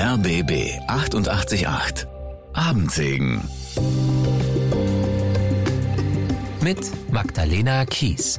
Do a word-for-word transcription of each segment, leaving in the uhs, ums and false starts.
R B B achtundachtzig Komma acht Abendsegen mit Magdalena Kies.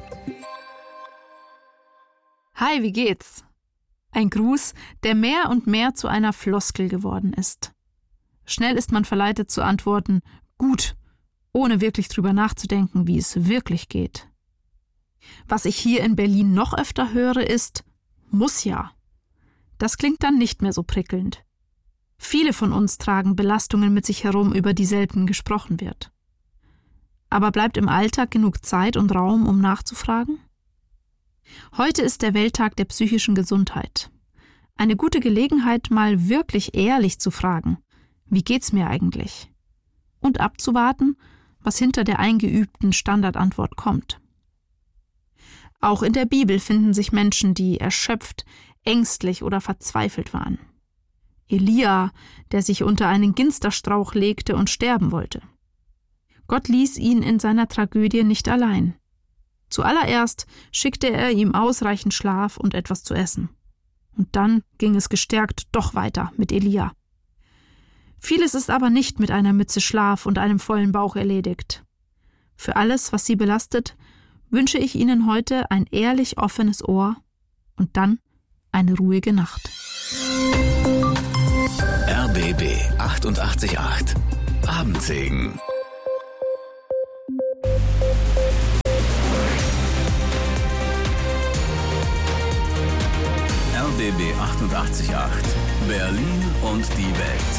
Hi, wie geht's? Ein Gruß, der mehr und mehr zu einer Floskel geworden ist. Schnell ist man verleitet zu antworten, gut, ohne wirklich drüber nachzudenken, wie es wirklich geht. Was ich hier in Berlin noch öfter höre, ist, muss ja. Das klingt dann nicht mehr so prickelnd. Viele von uns tragen Belastungen mit sich herum, über die selten gesprochen wird. Aber bleibt im Alltag genug Zeit und Raum, um nachzufragen? Heute ist der Welttag der psychischen Gesundheit. Eine gute Gelegenheit, mal wirklich ehrlich zu fragen, wie geht's mir eigentlich? Und abzuwarten, was hinter der eingeübten Standardantwort kommt. Auch in der Bibel finden sich Menschen, die erschöpft, ängstlich oder verzweifelt waren. Elia, der sich unter einen Ginsterstrauch legte und sterben wollte. Gott ließ ihn in seiner Tragödie nicht allein. Zuallererst schickte er ihm ausreichend Schlaf und etwas zu essen. Und dann ging es gestärkt doch weiter mit Elia. Vieles ist aber nicht mit einer Mütze Schlaf und einem vollen Bauch erledigt. Für alles, was Sie belastet, wünsche ich Ihnen heute ein ehrlich offenes Ohr und dann eine ruhige Nacht. R B B achtundachtzig Komma acht Abendsegen. R B B achtundachtzig Komma acht Berlin und die Welt.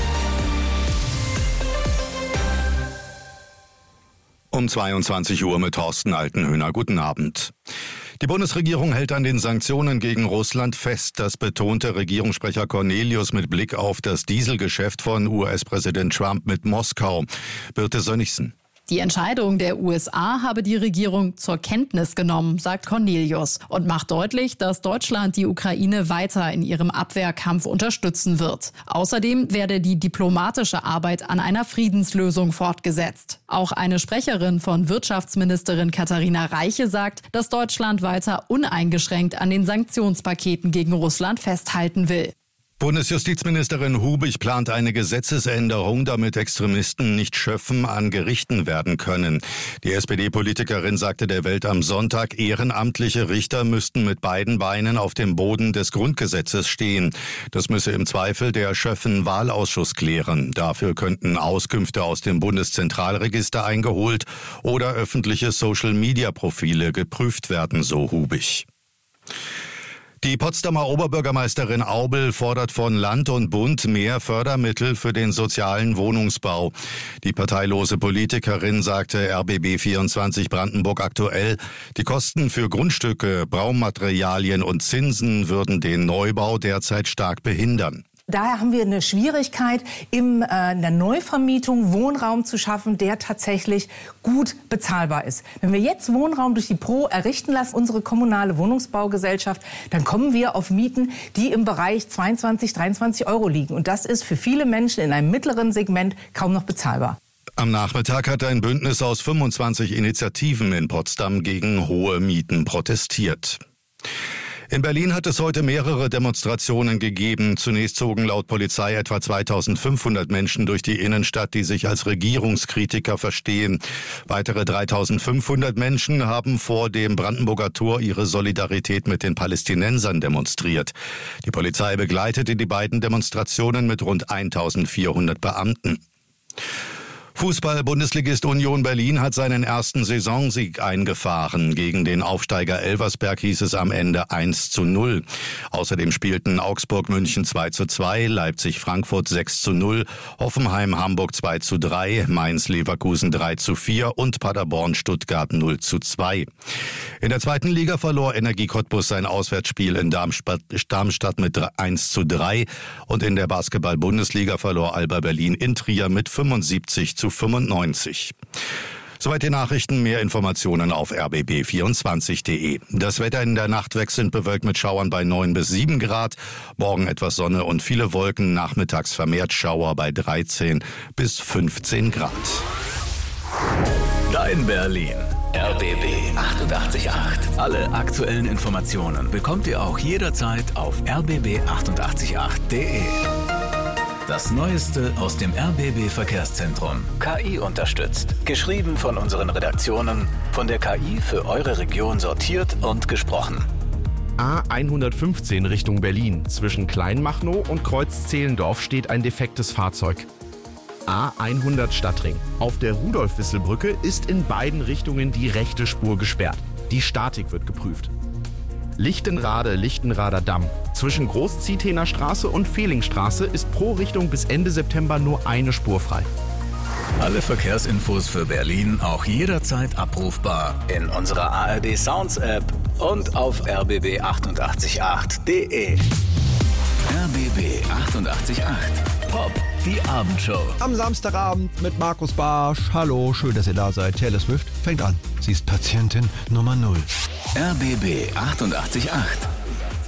Um zweiundzwanzig Uhr mit Thorsten Altenhöhner. Guten Abend. Die Bundesregierung hält an den Sanktionen gegen Russland fest. Das betonte Regierungssprecher Cornelius mit Blick auf das Dieselgeschäft von U S-Präsident Trump mit Moskau. Birte Sönnigsen. Die Entscheidung der U S A habe die Regierung zur Kenntnis genommen, sagt Cornelius, und macht deutlich, dass Deutschland die Ukraine weiter in ihrem Abwehrkampf unterstützen wird. Außerdem werde die diplomatische Arbeit an einer Friedenslösung fortgesetzt. Auch eine Sprecherin von Wirtschaftsministerin Katharina Reiche sagt, dass Deutschland weiter uneingeschränkt an den Sanktionspaketen gegen Russland festhalten will. Bundesjustizministerin Hubig plant eine Gesetzesänderung, damit Extremisten nicht schöffen an Gerichten werden können. Die S P D-Politikerin sagte der Welt am Sonntag, ehrenamtliche Richter müssten mit beiden Beinen auf dem Boden des Grundgesetzes stehen. Das müsse im Zweifel der Schöffen-Wahlausschuss klären. Dafür könnten Auskünfte aus dem Bundeszentralregister eingeholt oder öffentliche Social-Media-Profile geprüft werden, so Hubig. Die Potsdamer Oberbürgermeisterin Aubel fordert von Land und Bund mehr Fördermittel für den sozialen Wohnungsbau. Die parteilose Politikerin sagte R B B vierundzwanzig Brandenburg aktuell, die Kosten für Grundstücke, Baumaterialien und Zinsen würden den Neubau derzeit stark behindern. Daher haben wir eine Schwierigkeit, in äh, der Neuvermietung Wohnraum zu schaffen, der tatsächlich gut bezahlbar ist. Wenn wir jetzt Wohnraum durch die Pro errichten lassen, unsere kommunale Wohnungsbaugesellschaft, dann kommen wir auf Mieten, die im Bereich zweiundzwanzig, dreiundzwanzig Euro liegen. Und das ist für viele Menschen in einem mittleren Segment kaum noch bezahlbar. Am Nachmittag hat ein Bündnis aus fünfundzwanzig Initiativen in Potsdam gegen hohe Mieten protestiert. In Berlin hat es heute mehrere Demonstrationen gegeben. Zunächst zogen laut Polizei etwa zweitausendfünfhundert Menschen durch die Innenstadt, die sich als Regierungskritiker verstehen. Weitere dreitausendfünfhundert Menschen haben vor dem Brandenburger Tor ihre Solidarität mit den Palästinensern demonstriert. Die Polizei begleitete die beiden Demonstrationen mit rund eintausendvierhundert Beamten. Fußball-Bundesligist Union Berlin hat seinen ersten Saisonsieg eingefahren. Gegen den Aufsteiger Elversberg hieß es am Ende eins zu null. Außerdem spielten Augsburg München zwei zu zwei, Leipzig Frankfurt sechs zu null, Hoffenheim Hamburg zwei zu drei, Mainz Leverkusen drei zu vier und Paderborn Stuttgart null zu zwei. In der zweiten Liga verlor Energie Cottbus sein Auswärtsspiel in Darmstadt, Darmstadt mit eins zu drei und in der Basketball-Bundesliga verlor Alba Berlin in Trier mit fünfundsiebzig zu fünfundneunzig. Soweit die Nachrichten, mehr Informationen auf r b b vierundzwanzig punkt d e. Das Wetter in der Nacht wechselnd bewölkt mit Schauern bei neun bis sieben Grad. Morgen etwas Sonne und viele Wolken, nachmittags vermehrt Schauer bei dreizehn bis fünfzehn Grad. Dein Berlin. R B B achtundachtzig Komma acht. Alle aktuellen Informationen bekommt ihr auch jederzeit auf r b b achtundachtzig Komma acht punkt d e. Das Neueste aus dem R B B Verkehrszentrum. K I unterstützt. Geschrieben von unseren Redaktionen, von der K I für eure Region sortiert und gesprochen. A hundertfünfzehn Richtung Berlin. Zwischen Kleinmachnow und Kreuz-Zehlendorf steht ein defektes Fahrzeug. A hundert Stadtring. Auf der Rudolf-Wissel-Brücke ist in beiden Richtungen die rechte Spur gesperrt. Die Statik wird geprüft. Lichtenrade, Lichtenrader Damm. Zwischen Großziehtener Straße und Fehlingstraße ist pro Richtung bis Ende September nur eine Spur frei. Alle Verkehrsinfos für Berlin auch jederzeit abrufbar in unserer A R D Sounds App und auf r b b achtundachtzig acht punkt d e. R B B achtundachtzig Komma acht. Pop, die Abendshow. Am Samstagabend mit Markus Barsch. Hallo, schön, dass ihr da seid. Taylor Swift fängt an. Sie ist Patientin Nummer null. R B B achtundachtzig Komma acht.